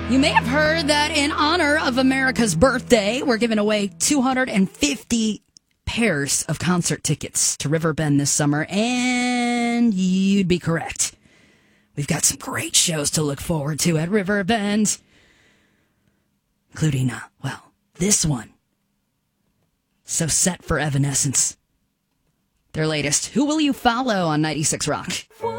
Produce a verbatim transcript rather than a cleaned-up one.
You may have heard that in honor of America's birthday, we're giving away two hundred fifty pairs of concert tickets to Riverbend this summer, and you'd be correct. We've got some great shows to look forward to at Riverbend, including, uh, well, this one. So set for Evanescence. Their latest, Who Will You Follow on ninety-six Rock?